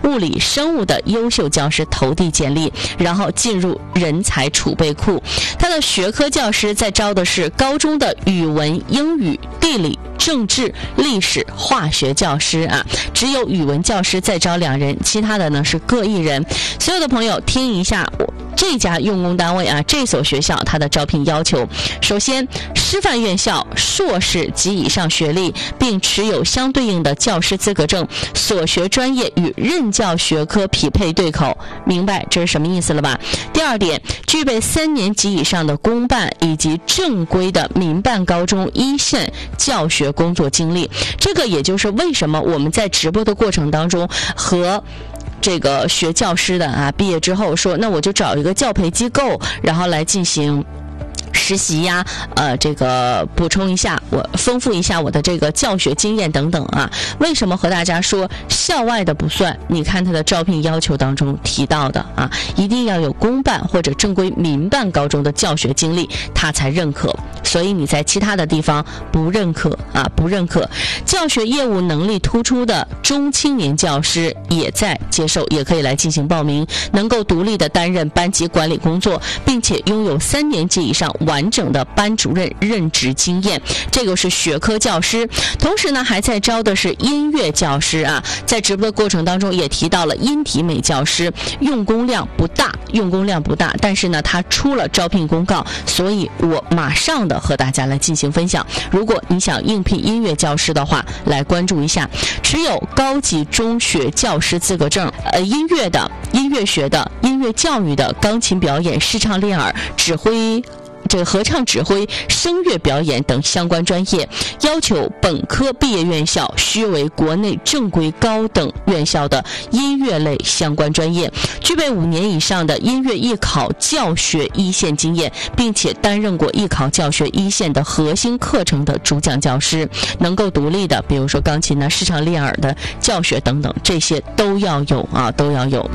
物理、生物的优秀教师投递简历，然后进入人才储备库。他的学科教师在招的是高中的语文、英语、地理、政治、历史、化学教师啊，只有语文教师在招2人，其他的呢是各1人。所有的朋友听一下这家用工单位啊，这所学校它的招聘要求：首先，师范院校硕士及以上学历，并持有相对应的教师资格证，所学专业与任教学科匹配对口。明白这是什么意思了吧？第2点，具备3年级以上的公办以及正规的民办高中一线教学工作经历。这个也就是为什么我们在直播的过程当中和这个学教师的啊，毕业之后说，那我就找一个教培机构，然后来进行实习呀，这个补充一下，我丰富一下我的这个教学经验等等啊。为什么和大家说校外的不算？你看他的招聘要求当中提到的啊，一定要有公办或者正规民办高中的教学经历，他才认可。所以你在其他的地方不认可啊，不认可。教学业务能力突出的中青年教师也在接受，也可以来进行报名，能够独立的担任班级管理工作，并且拥有3年级以上完整的班主任任职经验，这个是学科教师。同时呢，还在招的是音乐教师啊，在直播的过程当中也提到了音体美教师，用工量不大，但是呢，他出了招聘公告，所以我马上的和大家来进行分享。如果你想应聘音乐教师的话，来关注一下，持有高级中学教师资格证，音乐的、音乐学的、音乐教育的、钢琴表演、视唱练耳、指挥。这个合唱指挥、声乐表演等相关专业，要求本科毕业院校须为国内正规高等院校的音乐类相关专业，具备5年以上的音乐艺考教学一线经验，并且担任过艺考教学一线的核心课程的主讲教师，能够独立的，比如说钢琴呢、视唱练耳的教学等等，这些都要有啊，都要有。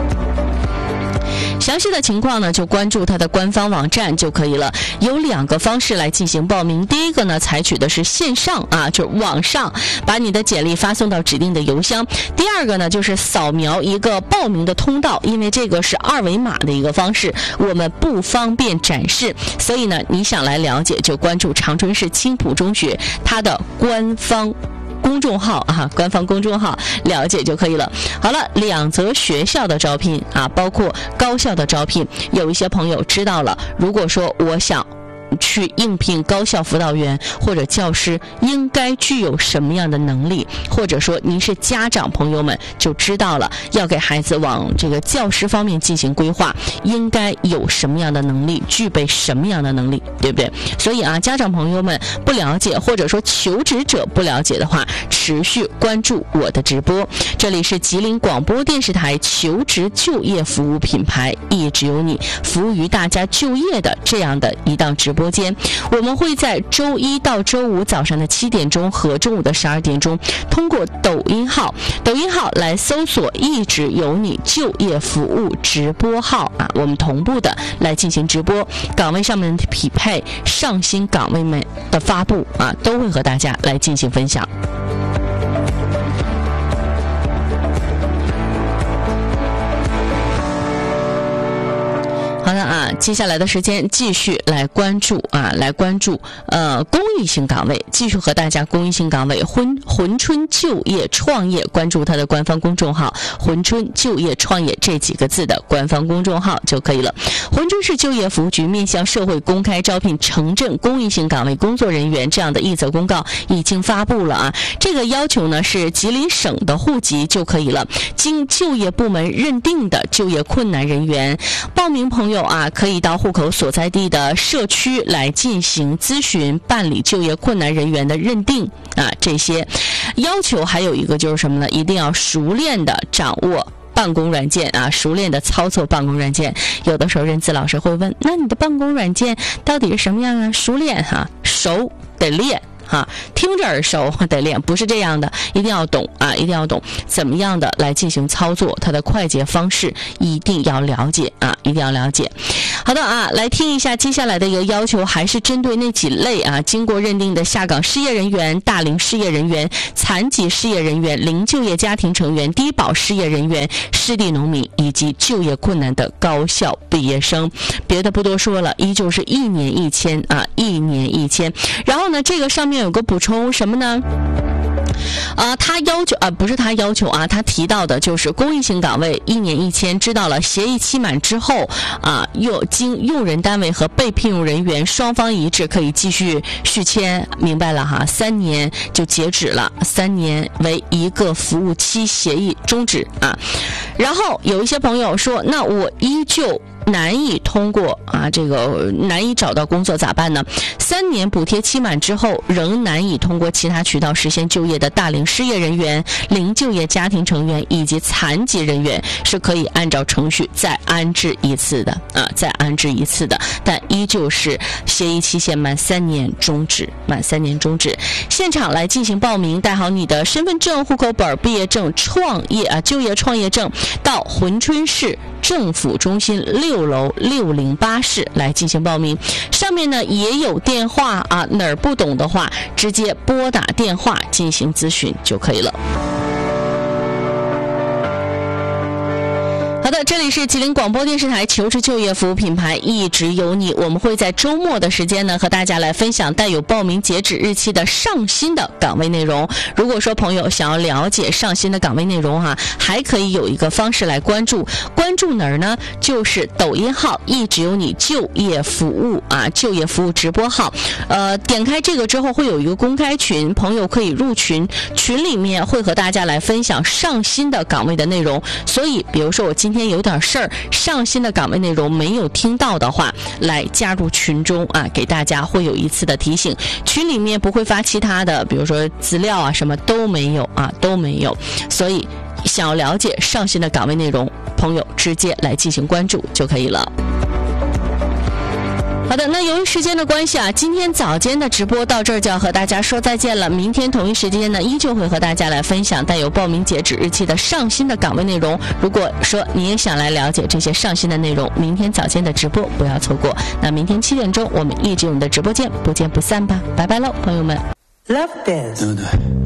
详细的情况呢，就关注它的官方网站就可以了。有2个方式来进行报名。第一个呢，采取的是线上啊，就是网上把你的简历发送到指定的邮箱。第2个呢，就是扫描一个报名的通道，因为这个是2维码的一个方式，我们不方便展示，所以呢，你想来了解就关注长春市青浦中学它的官方公众号啊，官方公众号了解就可以了。好了，2则学校的招聘啊，包括高校的招聘，有一些朋友知道了。如果说我想去应聘高校辅导员或者教师，应该具有什么样的能力？或者说您是家长朋友们就知道了，要给孩子往这个教师方面进行规划，应该有什么样的能力，具备什么样的能力，对不对？所以啊，家长朋友们不了解，或者说求职者不了解的话，持续关注我的直播。这里是吉林广播电视台求职就业服务品牌，一直有你，服务于大家就业的这样的一档直播间。我们会在周1到周5早上的7点钟和中午的12点钟，通过抖音号来搜索一直有你就业服务直播号啊，我们同步的来进行直播，岗位上面的匹配、上新岗位们的发布啊，都会和大家来进行分享。好的啊，接下来的时间继续来关注公益性岗位，继续和大家公益性岗位珲春就业创业，关注它的官方公众号珲春就业创业这几个字的官方公众号就可以了。珲春市就业服务局面向社会公开招聘城镇公益性岗位工作人员这样的一则公告已经发布了啊，这个要求呢是吉林省的户籍就可以了，经就业部门认定的就业困难人员，报名朋友啊，可以到户口所在地的社区来进行咨询办理就业困难人员的认定啊，这些要求还有一个就是什么呢？一定要熟练的掌握办公软件啊，熟练的操作办公软件。有的时候认字老师会问，那你的办公软件到底是什么样啊？熟练哈，熟得练哈，听着耳熟得练，不是这样的，一定要懂啊，一定要懂怎么样的来进行操作，它的快捷方式一定要了解啊，一定要了解。好的啊，来听一下接下来的一个要求，还是针对那几类啊，经过认定的下岗失业人员、大龄失业人员、残疾失业人员、零就业家庭成员、低保失业人员、失地农民以及就业困难的高校毕业生。别的不多说了，依旧是1年1000啊，1年1000。然后呢，这个上面有个补充什么呢？他要求不是他要求啊，他提到的就是公益性岗位1年1000，知道了，协议期满之后啊，经用人单位和被聘用人员双方一致，可以继续续签，明白了哈，3年就截止了，3年为一个服务期协议终止啊。然后有一些朋友说，那我依旧难以通过啊，这个难以找到工作咋办呢？3年补贴期满之后，仍难以通过其他渠道实现就业的大龄失业人员、零就业家庭成员以及残疾人员，是可以按照程序再安置一次的啊，再安置一次的，但依旧是协议期限满3年终止，满3年终止。现场来进行报名，带好你的身份证、户口本、毕业证、就业创业证，到珲春市政府中心6楼608室来进行报名。上面呢也有电话啊，哪儿不懂的话直接拨打电话进行咨询就可以了。好的，这里是吉林广播电视台求职就业服务品牌一直有你，我们会在周末的时间呢和大家来分享带有报名截止日期的上新的岗位内容。如果说朋友想要了解上新的岗位内容还可以有一个方式来关注哪儿呢？就是抖音号一直有你就业服务啊，就业服务直播号。点开这个之后会有一个公开群，朋友可以入群，群里面会和大家来分享上新的岗位的内容。所以比如说我今天有点事儿，上新的岗位内容没有听到的话，来加入群中啊，给大家会有一次的提醒。群里面不会发其他的，比如说资料啊什么都没有啊，都没有。所以想要了解上新的岗位内容，朋友直接来进行关注就可以了。好的，那由于时间的关系啊，今天早间的直播到这儿就要和大家说再见了。明天同一时间呢，依旧会和大家来分享带有报名截止日期的上新的岗位内容。如果说你也想来了解这些上新的内容，明天早间的直播不要错过。那明天7点钟，我们一直有你的直播间，不见不散吧，拜拜喽，朋友们。 Love this.